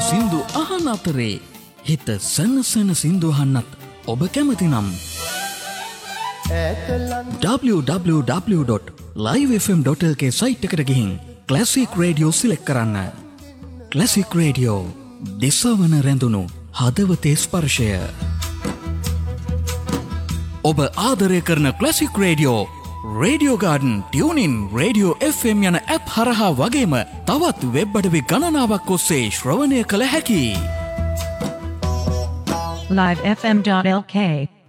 සින්දු අහන අතරේ හිත සනසන සින්දු අහන්නත් ඔබ කැමති නම් www.livefm.lk සයිට් එකට ගිහින් ක්ලාසික් රේඩියෝ සිලෙක්ට් කරන්න. ක්ලාසික් රේඩියෝ දිසවන රැඳුණු හදවතේ ස්පර්ශය. ඔබ ආදරය කරන classic radio radio garden tuning radio FM යන ඇප් හරහා වගේම තවත් වෙබ් අඩවි ගණනාවක් ඔස්සේ ශ්‍රවණය කළ හැකි. livefm.lk